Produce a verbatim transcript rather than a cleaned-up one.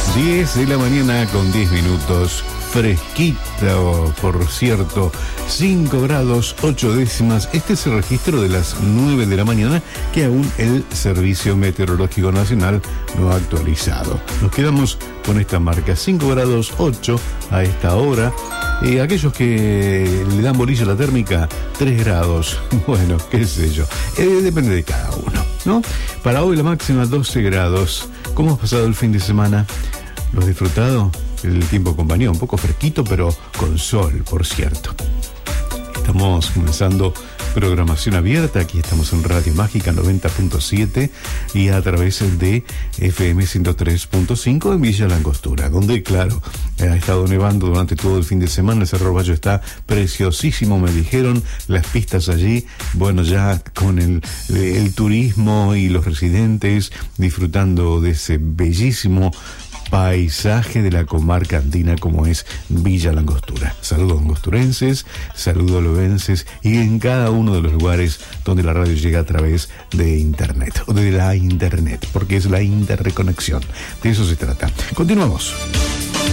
diez de la mañana con diez minutos, fresquito, por cierto, cinco grados ocho décimas. Este es el registro de las nueve de la mañana que aún el Servicio Meteorológico Nacional no ha actualizado. Nos quedamos con esta marca, cinco grados ocho a esta hora. Eh, aquellos que le dan bolilla a la térmica, tres grados. Bueno, qué sé yo. Eh, depende de cada uno, ¿no? Para hoy la máxima doce grados. ¿Cómo has pasado el fin de semana? ¿Lo has disfrutado? El tiempo acompañó, un poco fresquito, pero con sol, por cierto. Estamos comenzando programación abierta. Aquí estamos en Radio Mágica noventa punto siete y a través de F M ciento tres punto cinco en Villa Langostura, donde, claro, ha estado nevando durante todo el fin de semana. El Cerro Bayo está preciosísimo, me dijeron. Las pistas allí, bueno, ya con el, el turismo y los residentes disfrutando de ese bellísimo paisaje de la comarca andina como es Villa Langostura. Saludos angosturenses, saludos lobenses y en cada uno de los lugares donde la radio llega a través de internet, o de la internet, porque es la interconexión. De eso se trata. Continuamos.